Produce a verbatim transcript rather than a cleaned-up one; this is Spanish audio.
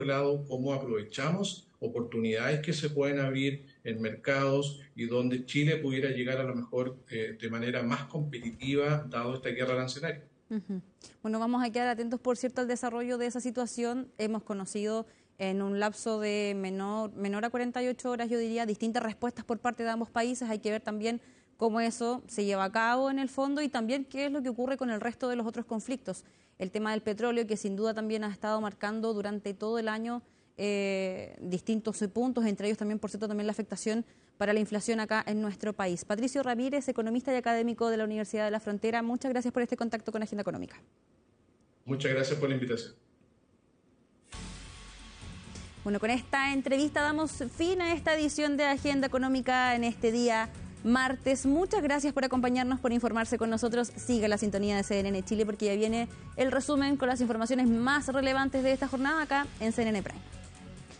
lado, cómo aprovechamos oportunidades que se pueden abrir en mercados y donde Chile pudiera llegar a lo mejor eh, de manera más competitiva, dado esta guerra arancelaria. Uh-huh. Bueno, vamos a quedar atentos, por cierto, al desarrollo de esa situación. Hemos conocido en un lapso de menor, menor a cuarenta y ocho horas, yo diría, distintas respuestas por parte de ambos países. Hay que ver también cómo eso se lleva a cabo en el fondo y también qué es lo que ocurre con el resto de los otros conflictos. El tema del petróleo, que sin duda también ha estado marcando durante todo el año eh, distintos puntos, entre ellos también, por cierto, también la afectación para la inflación acá en nuestro país. Patricio Ramírez, economista y académico de la Universidad de la Frontera, muchas gracias por este contacto con Agenda Económica. Muchas gracias por la invitación. Bueno, con esta entrevista damos fin a esta edición de Agenda Económica en este día martes. Muchas gracias por acompañarnos, por informarse con nosotros. Siga la sintonía de C N N Chile porque ya viene el resumen con las informaciones más relevantes de esta jornada acá en C N N Prime.